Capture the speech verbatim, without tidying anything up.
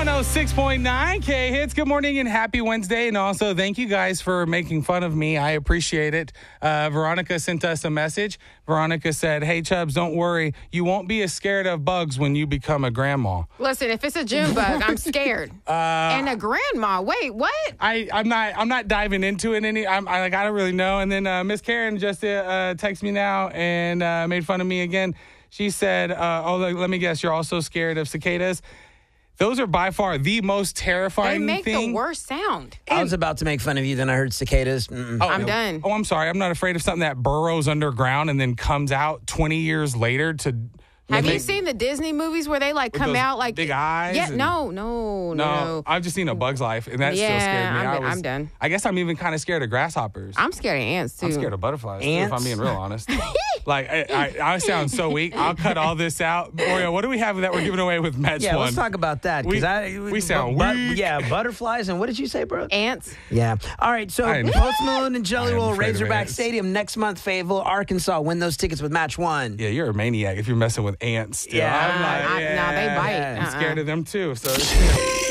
one oh six point nine K-Hits. Good morning and happy Wednesday. And also, thank you guys for making fun of me. I appreciate it. Uh, Veronica sent us a message. Veronica said, hey, Chubbs, don't worry. You won't be as scared of bugs when you become a grandma. Listen, if it's a June bug, I'm scared. Uh, and a grandma. Wait, what? I, I'm not I'm not diving into it any. I'm I, like, I don't really know. And then uh, Miss Karen just uh, texted me now and uh, made fun of me again. She said, uh, oh, let me guess, you're also scared of cicadas. Those are by far the most terrifying thing. They make thing. the worst sound. I was about to make fun of you, then I heard cicadas. Mm-mm. Oh, I'm no. done. Oh, I'm sorry. I'm not afraid of something that burrows underground and then comes out twenty years later to... Have make, you seen the Disney movies where they like with come those out like big eyes? Yeah, and- no, no, no, No, I've just seen A Bug's Life, and that Yeah, still scared me. I'm I done- was, I'm done. I guess I'm even kind of scared of grasshoppers. I'm scared of ants too. I'm scared of butterflies, too, Ants? if I'm being real honest. Like, I, I, I sound so weak. I'll cut all this out. Oreo, what do we have that we're giving away with Match Yeah, One? let's talk about that. 'cause We- I, we sound but, weak. Yeah, butterflies. And what did you say, bro? Ants. Yeah. All right, so I am- Post Malone and Jelly I am Roll, afraid of Razorback ants. Stadium next month, Fayetteville, Arkansas. Win those tickets with Match One. Yeah, you're a maniac if you're messing with ants. Still. Yeah, I'm like, I- nah, they bite. I'm Uh-uh. scared of them, too. So.